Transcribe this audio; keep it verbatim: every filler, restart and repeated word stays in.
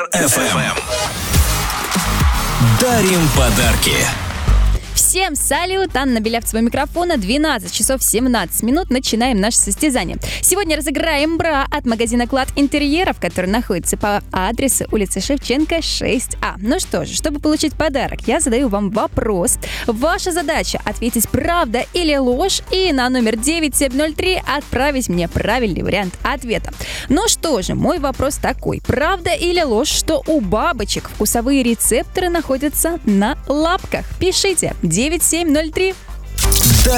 эф эм. Дарим подарки. Всем салют! Анна Белявцева у микрофона. двенадцать часов семнадцать минут. Начинаем наше состязание. Сегодня разыграем бра от магазина «Клад интерьеров», который находится по адресу улицы Шевченко, шесть а. Ну что же, чтобы получить подарок, я задаю вам вопрос. Ваша задача — ответить правда или ложь и на номер девять семь ноль три отправить мне правильный вариант ответа. Ну что же, мой вопрос такой. Правда или ложь, что у бабочек вкусовые рецепторы находятся на лапках? Пишите девять семь ноль три.